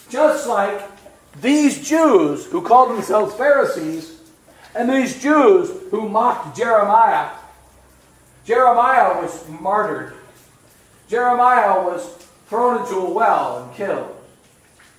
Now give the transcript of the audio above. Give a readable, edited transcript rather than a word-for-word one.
Just like these Jews who called themselves Pharisees and these Jews who mocked Jeremiah. Jeremiah was martyred. Jeremiah was thrown into a well and killed.